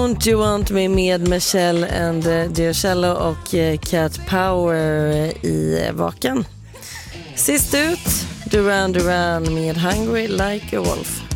Don't You Want Me med Michelle and Giocello och Cat Power i Vaken. Sist ut, Duran Duran med Hungry Like a Wolf.